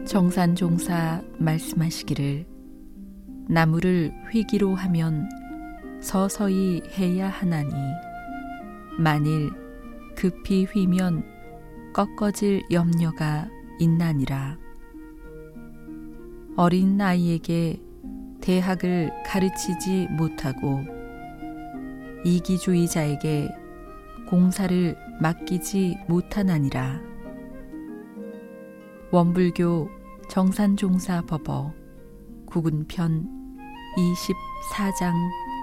정산종사 말씀하시기를 나무를 휘기로 하면 서서히 해야 하나니 만일 급히 휘면 꺾어질 염려가 있나니라. 어린 아이에게 대학을 가르치지 못하고 이기주의자에게 공사를 맡기지 못하나니라. 원불교 정산종사 법어 구군편 24장